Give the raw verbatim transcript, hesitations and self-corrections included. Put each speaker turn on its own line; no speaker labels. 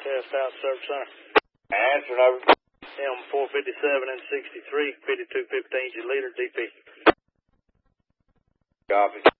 Test out, Service Center.
Answer, over.
M four fifty-seven and sixty-three, fifty-two fifteen, your leader, D P.
Copy.